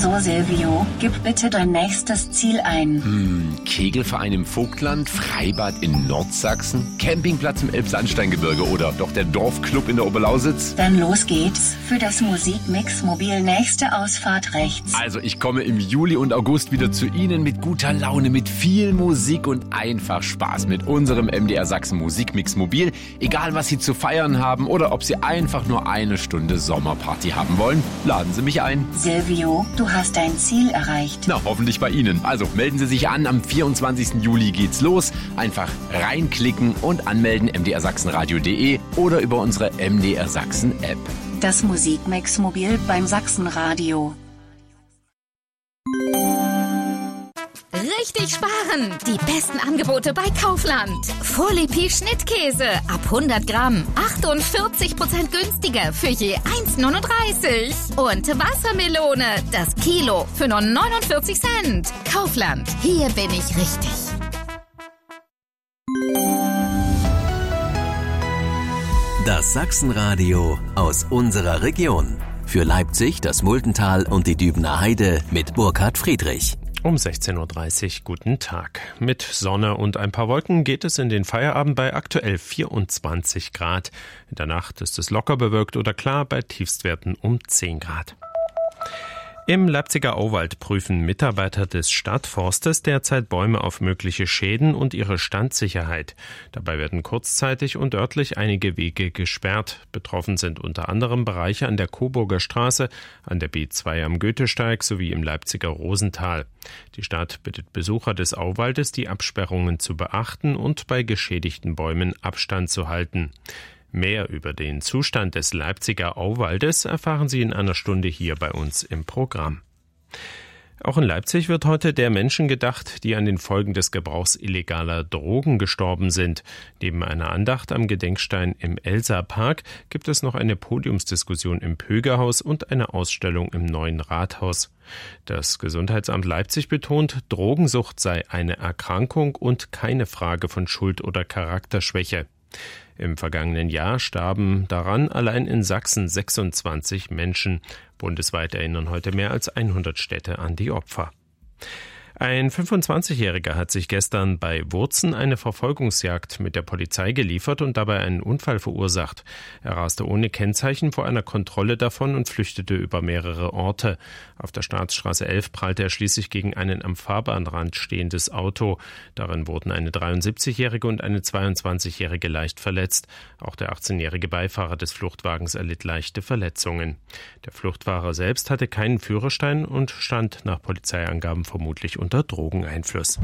So, Silvio, gib bitte dein nächstes Ziel ein. Kegelverein im Vogtland, Freibad in Nordsachsen, Campingplatz im Elbsandsteingebirge oder doch der Dorfclub in der Oberlausitz? Dann los geht's. Für das Musikmix Mobil nächste Ausfahrt rechts. Also ich komme im Juli und August wieder zu Ihnen mit guter Laune, mit viel Musik und einfach Spaß mit unserem MDR Sachsen Musikmix Mobil. Egal was Sie zu feiern haben oder ob Sie einfach nur eine Stunde Sommerparty haben wollen, laden Sie mich ein. Silvio, du hast dein Ziel erreicht. Na, hoffentlich bei Ihnen. Also melden Sie sich an, am 24. Juli geht's los. Einfach reinklicken und anmelden mdrsachsenradio.de oder über unsere MDR Sachsen App. Das Musikmix Mobil beim Sachsenradio. Richtig sparen! Die besten Angebote bei Kaufland. Vorlepi Schnittkäse ab 100 Gramm 48% günstiger für je 1,39. Und Wassermelone, das Kilo für nur 49 Cent. Kaufland, hier bin ich richtig. Das Sachsenradio aus unserer Region. Für Leipzig, das Multental und die Dübener Heide mit Burkhard Friedrich. Um 16.30 Uhr, guten Tag. Mit Sonne und ein paar Wolken geht es in den Feierabend bei aktuell 24 Grad. In der Nacht ist es locker bewölkt oder klar bei Tiefstwerten um 10 Grad. Im Leipziger Auwald prüfen Mitarbeiter des Stadtforstes derzeit Bäume auf mögliche Schäden und ihre Standsicherheit. Dabei werden kurzzeitig und örtlich einige Wege gesperrt. Betroffen sind unter anderem Bereiche an der Coburger Straße, an der B2 am Goethesteig sowie im Leipziger Rosental. Die Stadt bittet Besucher des Auwaldes, die Absperrungen zu beachten und bei geschädigten Bäumen Abstand zu halten. Mehr über den Zustand des Leipziger Auwaldes erfahren Sie in einer Stunde hier bei uns im Programm. Auch in Leipzig wird heute der Menschen gedacht, die an den Folgen des Gebrauchs illegaler Drogen gestorben sind. Neben einer Andacht am Gedenkstein im Elsa-Park gibt es noch eine Podiumsdiskussion im Pögerhaus und eine Ausstellung im Neuen Rathaus. Das Gesundheitsamt Leipzig betont, Drogensucht sei eine Erkrankung und keine Frage von Schuld oder Charakterschwäche. Im vergangenen Jahr starben daran allein in Sachsen 26 Menschen. Bundesweit erinnern heute mehr als 100 Städte an die Opfer. Ein 25-Jähriger hat sich gestern bei Wurzen eine Verfolgungsjagd mit der Polizei geliefert und dabei einen Unfall verursacht. Er raste ohne Kennzeichen vor einer Kontrolle davon und flüchtete über mehrere Orte. Auf der Staatsstraße 11 prallte er schließlich gegen ein am Fahrbahnrand stehendes Auto. Darin wurden eine 73-Jährige und eine 22-Jährige leicht verletzt. Auch der 18-jährige Beifahrer des Fluchtwagens erlitt leichte Verletzungen. Der Fluchtfahrer selbst hatte keinen Führerschein und stand nach Polizeiangaben vermutlich unter Drogeneinfluss.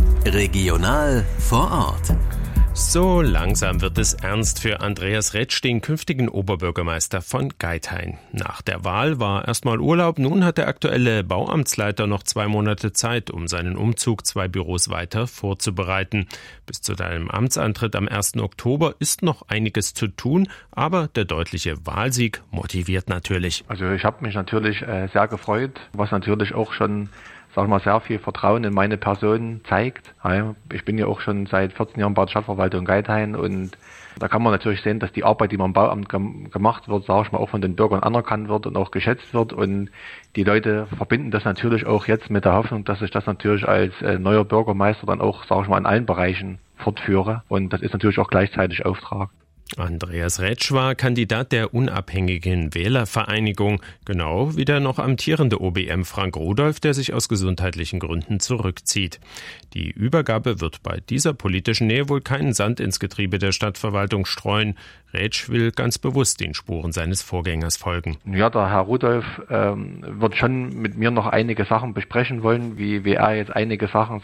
Regional vor Ort. So langsam wird es ernst für Andreas Retsch, den künftigen Oberbürgermeister von Geithain. Nach der Wahl war erstmal Urlaub, nun hat der aktuelle Bauamtsleiter noch 2 Monate Zeit, um seinen Umzug 2 Büros weiter vorzubereiten. Bis zu seinem Amtsantritt am 1. Oktober ist noch einiges zu tun, aber der deutliche Wahlsieg motiviert natürlich. Also ich habe mich natürlich sehr gefreut, was natürlich auch schon sehr viel Vertrauen in meine Person zeigt. Ich bin ja auch schon seit 14 Jahren bei der Stadtverwaltung Geithain und da kann man natürlich sehen, dass die Arbeit, die man im Bauamt gemacht wird, auch von den Bürgern anerkannt wird und auch geschätzt wird und die Leute verbinden das natürlich auch jetzt mit der Hoffnung, dass ich das natürlich als neuer Bürgermeister dann auch, in allen Bereichen fortführe und das ist natürlich auch gleichzeitig Auftrag. Andreas Retsch war Kandidat der unabhängigen Wählervereinigung, genau wie der noch amtierende OBM Frank Rudolph, der sich aus gesundheitlichen Gründen zurückzieht. Die Übergabe wird bei dieser politischen Nähe wohl keinen Sand ins Getriebe der Stadtverwaltung streuen. Retsch will ganz bewusst den Spuren seines Vorgängers folgen. Ja, der Herr Rudolph wird schon mit mir noch einige Sachen besprechen wollen, wie er jetzt einige Sachen,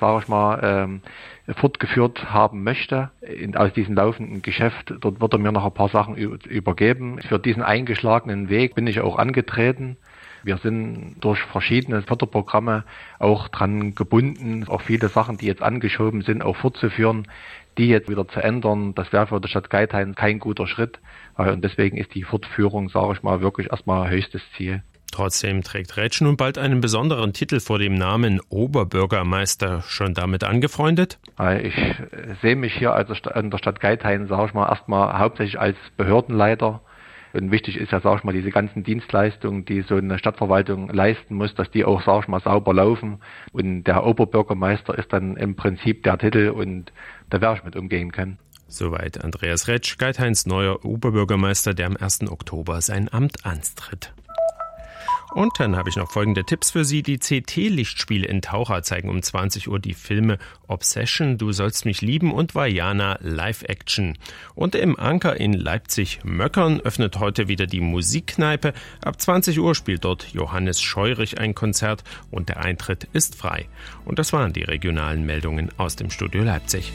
fortgeführt haben möchte aus diesem laufenden Geschäft. Dort wird er mir noch ein paar Sachen übergeben. Für diesen eingeschlagenen Weg bin ich auch angetreten. Wir sind durch verschiedene Förderprogramme auch dran gebunden, auch viele Sachen, die jetzt angeschoben sind, auch fortzuführen, die jetzt wieder zu ändern. Das wäre für die Stadt Geithain kein guter Schritt. Und deswegen ist die Fortführung, wirklich erstmal höchstes Ziel. Trotzdem trägt Retsch nun bald einen besonderen Titel vor dem Namen Oberbürgermeister. Schon damit angefreundet? Ich sehe mich hier in der Stadt Geithain, erstmal hauptsächlich als Behördenleiter. Und wichtig ist ja, sag ich mal, diese ganzen Dienstleistungen, die so eine Stadtverwaltung leisten muss, dass die auch, sag ich mal, sauber laufen. Und der Oberbürgermeister ist dann im Prinzip der Titel und da werde ich mit umgehen können. Soweit Andreas Retsch, Geithains neuer Oberbürgermeister, der am 1. Oktober sein Amt antritt. Und dann habe ich noch folgende Tipps für Sie. Die CT-Lichtspiele in Taucher zeigen um 20 Uhr die Filme Obsession, Du sollst mich lieben und Vajana Live-Action. Und im Anker in Leipzig-Möckern öffnet heute wieder die Musikkneipe. Ab 20 Uhr spielt dort Johannes Scheurich ein Konzert und der Eintritt ist frei. Und das waren die regionalen Meldungen aus dem Studio Leipzig.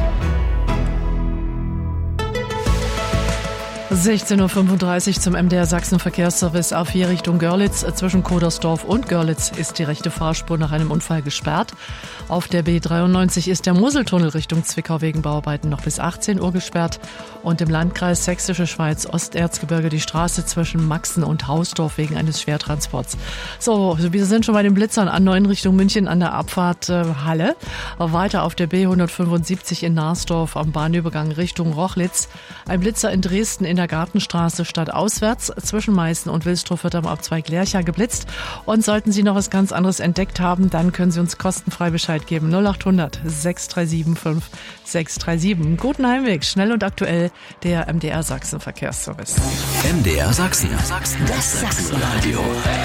16.35 Uhr zum MDR Sachsen Verkehrsservice A4 Richtung Görlitz. Zwischen Kodersdorf und Görlitz ist die rechte Fahrspur nach einem Unfall gesperrt. Auf der B93 ist der Moseltunnel Richtung Zwickau wegen Bauarbeiten noch bis 18 Uhr gesperrt. Und im Landkreis Sächsische Schweiz Osterzgebirge die Straße zwischen Maxen und Hausdorf wegen eines Schwertransports. So, wir sind schon bei den Blitzern A9 Richtung München an der Abfahrt Halle. Weiter auf der B175 in Narsdorf am Bahnübergang Richtung Rochlitz. Ein Blitzer in Dresden in der Gartenstraße stadtauswärts. Zwischen Meißen und Wilstrow wird am Abzweig Lercha geblitzt. Und sollten Sie noch was ganz anderes entdeckt haben, dann können Sie uns kostenfrei Bescheid geben. 0800 637 5637. Guten Heimweg, schnell und aktuell, der MDR Sachsen Verkehrsservice. MDR Sachsen. Das Sachsenradio.